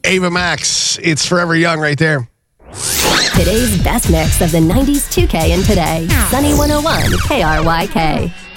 Ava Max. It's Forever Young right there. Today's best mix of the 90s 2K and today. Sunny 101 KRYK.